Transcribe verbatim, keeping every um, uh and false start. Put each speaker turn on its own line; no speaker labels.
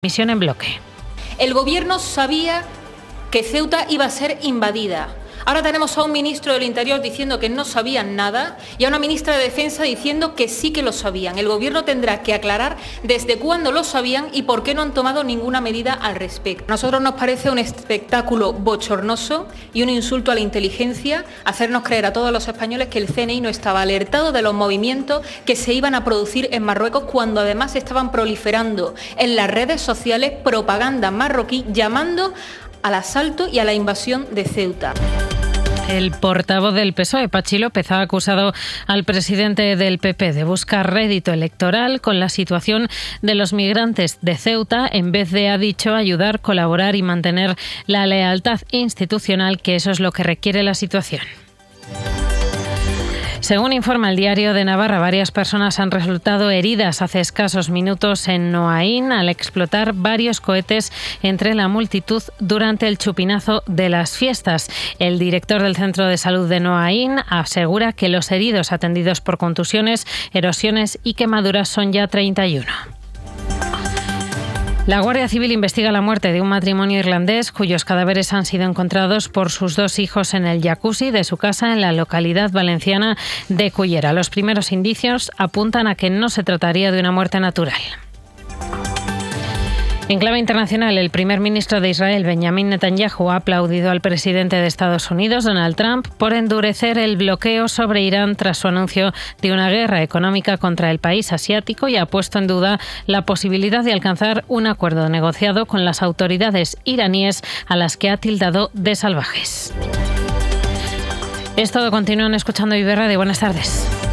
Misión en bloque.
El gobierno sabía que Ceuta iba a ser invadida. Ahora tenemos a un ministro del Interior diciendo que no sabían nada y a una ministra de Defensa diciendo que sí que lo sabían. El gobierno tendrá que aclarar desde cuándo lo sabían y por qué no han tomado ninguna medida al respecto. A nosotros nos parece un espectáculo bochornoso y un insulto a la inteligencia hacernos creer a todos los españoles que el C N I no estaba alertado de los movimientos que se iban a producir en Marruecos cuando además estaban proliferando en las redes sociales propaganda marroquí llamando al asalto y a la invasión de Ceuta.
El portavoz del P S O E, Patxi López, ha acusado al presidente del P P de buscar rédito electoral con la situación de los migrantes de Ceuta, en vez de, ha dicho, ayudar, colaborar y mantener la lealtad institucional, que eso es lo que requiere la situación. Según informa el Diario de Navarra, varias personas han resultado heridas hace escasos minutos en Noaín al explotar varios cohetes entre la multitud durante el chupinazo de las fiestas. El director del Centro de Salud de Noaín asegura que los heridos atendidos por contusiones, erosiones y quemaduras son ya treinta y uno. La Guardia Civil investiga la muerte de un matrimonio irlandés cuyos cadáveres han sido encontrados por sus dos hijos en el jacuzzi de su casa en la localidad valenciana de Cullera. Los primeros indicios apuntan a que no se trataría de una muerte natural. En clave internacional, el primer ministro de Israel, Benjamin Netanyahu, ha aplaudido al presidente de Estados Unidos, Donald Trump, por endurecer el bloqueo sobre Irán tras su anuncio de una guerra económica contra el país asiático y ha puesto en duda la posibilidad de alcanzar un acuerdo negociado con las autoridades iraníes, a las que ha tildado de salvajes. Es todo. Continúan escuchando Vive Radio. Buenas tardes.